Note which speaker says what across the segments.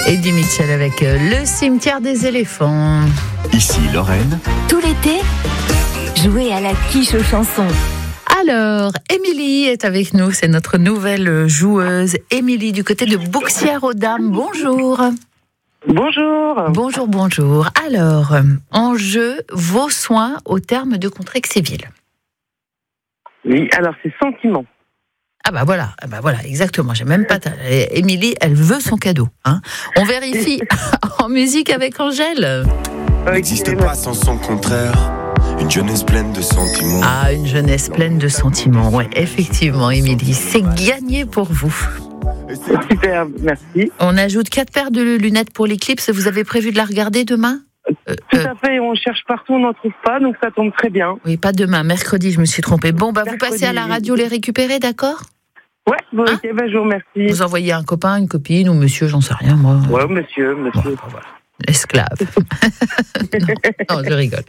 Speaker 1: Eddie Mitchell avec Le cimetière des éléphants.
Speaker 2: Ici Lorraine.
Speaker 3: Tout l'été, jouez à la quiche aux chansons.
Speaker 1: Alors, Émilie est avec nous, c'est notre nouvelle joueuse. Émilie du côté de Bouxières-aux-Dames, bonjour.
Speaker 4: Bonjour.
Speaker 1: Bonjour. Alors, en jeu, vos soins au terme de contrat civil.
Speaker 4: Oui, alors c'est sentiment.
Speaker 1: Ah bah voilà, exactement. J'ai même pas. Émilie, elle veut son cadeau. Hein. On vérifie en musique avec Angèle.
Speaker 2: N'existe pas sans son contraire. Une jeunesse pleine de sentiments.
Speaker 1: Ah, une jeunesse pleine de sentiments. Ouais, effectivement, Émilie, c'est gagné pour vous.
Speaker 4: Super, merci.
Speaker 1: On ajoute 4 paires de lunettes pour l'éclipse. Vous avez prévu de la regarder demain ?
Speaker 4: Tout à fait, on cherche partout, on n'en trouve pas, donc ça tombe très bien.
Speaker 1: Oui, pas demain, mercredi, je me suis trompée. Bon, bah
Speaker 4: Mercredi,
Speaker 1: vous passez à la radio les récupérer, d'accord ?
Speaker 4: Ouais, bon, ok, je vous remercie.
Speaker 1: Vous envoyez un copain, une copine ou monsieur, j'en sais rien, moi.
Speaker 4: Ouais, monsieur.
Speaker 1: Bon, voilà. L'esclave. non, je rigole.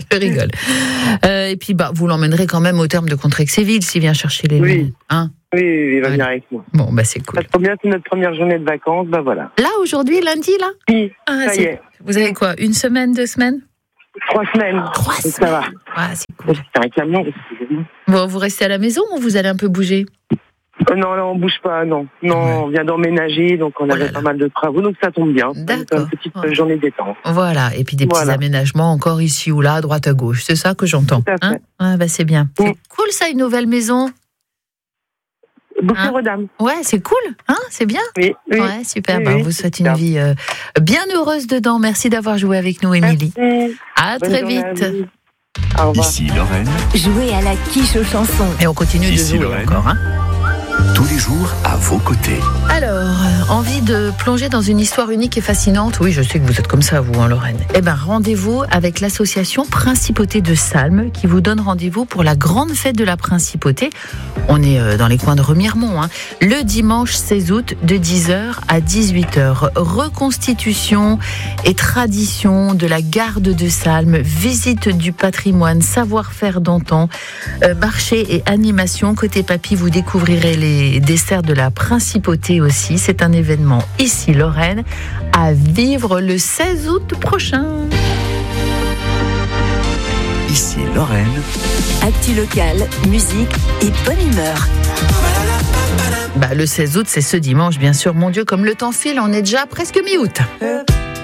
Speaker 1: Et puis, vous l'emmènerez quand même au terme de contrat civil s'il vient chercher les lunettes. Hein ?
Speaker 4: Oui, il va venir avec nous.
Speaker 1: Bon, c'est cool.
Speaker 4: Ça tombe bien, c'est notre première journée de vacances, voilà.
Speaker 1: Là, aujourd'hui, lundi, là ?
Speaker 4: Oui,
Speaker 1: ça
Speaker 4: y est.
Speaker 1: Vous avez quoi ? 1 semaine, 2 semaines ?
Speaker 4: 3 semaines.
Speaker 1: 3
Speaker 4: donc
Speaker 1: semaines.
Speaker 4: Ça va.
Speaker 1: Ouais, c'est cool.
Speaker 4: C'est un camion, excusez-moi.
Speaker 1: Bon, vous restez à la maison ou vous allez un peu bouger ?
Speaker 4: Non, là, on bouge pas, non. On vient d'emménager, donc on avait pas mal de travaux, donc ça tombe bien.
Speaker 1: D'accord.
Speaker 4: Une petite journée de détente.
Speaker 1: Voilà, et puis des petits aménagements encore ici ou là, à droite à gauche. C'est ça que j'entends.
Speaker 4: Tout à fait.
Speaker 1: C'est bien. C'est cool ça, une nouvelle maison.
Speaker 4: Bouxières-aux-Dames.
Speaker 1: Ouais, c'est cool. C'est bien.
Speaker 4: Oui.
Speaker 1: Ouais, super.
Speaker 4: Oui,
Speaker 1: on vous souhaite une vie bien heureuse dedans. Merci d'avoir joué avec nous, Émilie.
Speaker 4: Merci.
Speaker 1: À
Speaker 4: Bonne
Speaker 1: très
Speaker 4: journée à
Speaker 1: vite.
Speaker 4: vous. Au revoir.
Speaker 2: Ici Lorraine.
Speaker 3: Jouez à la quiche aux chansons.
Speaker 1: Et on continue de
Speaker 2: Ici
Speaker 1: jouer
Speaker 2: Lorraine.
Speaker 1: encore.
Speaker 2: Tous les jours à vos côtés.
Speaker 1: Alors, envie de plonger dans une histoire unique et fascinante ? Oui, je sais que vous êtes comme ça, vous, en Lorraine. Rendez-vous avec l'association Principauté de Salmes qui vous donne rendez-vous pour la grande fête de la Principauté. On est dans les coins de Remiremont. Le dimanche 16 août de 10h à 18h. Reconstitution et tradition de la garde de Salmes, visite du patrimoine, savoir-faire d'antan, marché et animation. Côté papy, vous découvrirez les desserts de la Principauté aussi. C'est un événement ici Lorraine à vivre le 16 août prochain.
Speaker 2: Ici Lorraine.
Speaker 3: Actu locale, musique et bonne humeur.
Speaker 1: Le 16 août, c'est ce dimanche, bien sûr. Mon Dieu, comme le temps file, on est déjà presque mi-août.